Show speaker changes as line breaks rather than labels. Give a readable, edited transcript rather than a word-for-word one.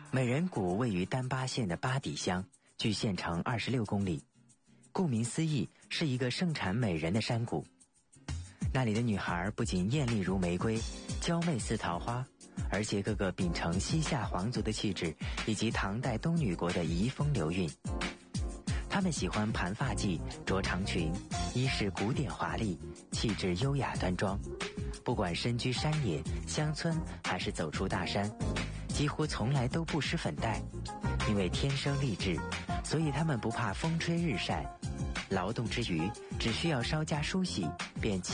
美人谷位于丹巴县的巴底乡，距县城26公里。顾名思义，是一个盛产美人的山谷。那里的女孩不仅艳丽如玫瑰，娇媚似桃花，而且个个秉承西夏皇族的气质，以及唐代东女国的遗风流韵。她们喜欢盘发髻、着长裙，衣饰古典华丽，气质优雅端庄。不管身居山野、乡村，还是走出大山，几乎从来都不施粉黛。因为天生丽质，所以她们不怕风吹日晒，劳动之余只需要稍加梳洗，便